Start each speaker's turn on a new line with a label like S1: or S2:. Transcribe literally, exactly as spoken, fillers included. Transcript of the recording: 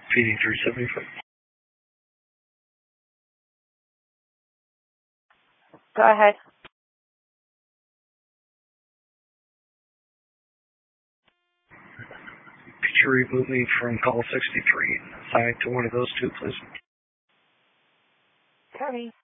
S1: Feeding three seventy-five.
S2: Go ahead.
S1: Could you reboot me from call sixty-three? Assigned to one of those two, please.
S2: Sorry.